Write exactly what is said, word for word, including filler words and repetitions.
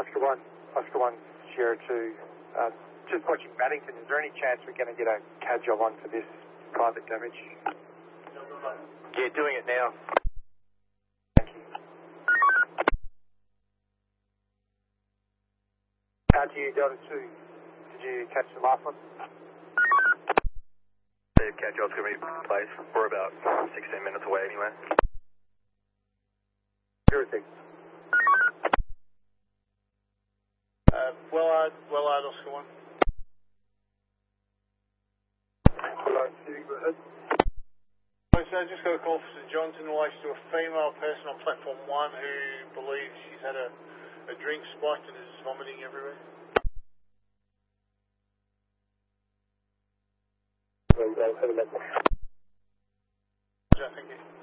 Oscar one, Oscar one, Sierra two. Uh, just watching Maddington, is there any chance we're going to get a C A D job on for this private damage? Yeah, doing it now. Thank you. R T U Delta two, did you catch the last one? The C A D job's going to be in place. We're about sixteen minutes away anyway. Zero six. Uh, Wellard, Wellard, Oscar one. Hello, two, go ahead. So I just got a call from St John's in relation to a female person on platform one who believes she's had a, a drink spiked and is vomiting everywhere. Well, well, I think it,